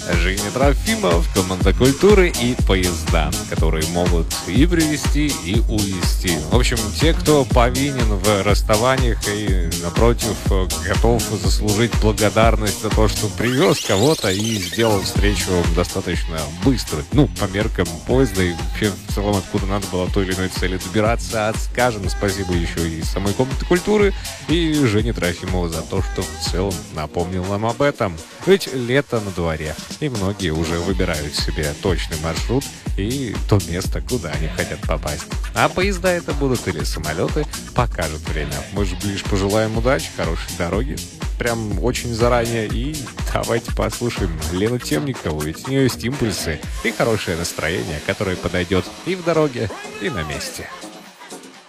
Женя Трофимов, команда культуры и поезда, которые могут и привезти, и увезти. В общем, те, кто повинен в расставаниях и, напротив, готов заслужить благодарность за то, что привез кого-то и сделал встречу достаточно быстро. Ну, по меркам поезда и вообще в целом, откуда надо было той или иной цели добираться. Скажем спасибо еще и самой комнате культуры и Жене Трофимову за то, что в целом напомнил нам об этом. Ведь лето на дворе, и многие уже выбирают себе точный маршрут и то место, куда они хотят попасть. А поезда это будут или самолеты, покажет время. Мы же лишь пожелаем удачи, хорошей дороги, прям очень заранее. И давайте послушаем Лену Темникову, ведь у нее есть импульсы и хорошее настроение, которое подойдет и в дороге, и на месте.